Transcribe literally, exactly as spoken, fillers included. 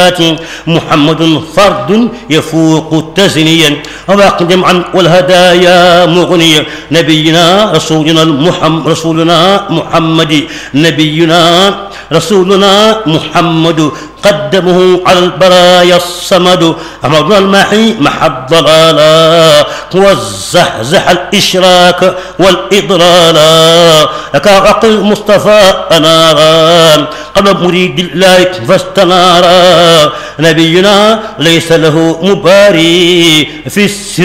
محمد فرد يفوق تزنيا واقدم عن والهدايا مغنيا نبينا رسولنا المحمد رسولنا محمد نبينا رسولنا محمد قدمه على البرايا الصمد أمرنا المحي مع الضلالا والزحزح الإشراك والإضلالا لك عقل مصطفى أنارا قبل مريد الله فاستنارا نبينا ليس له مباري في السر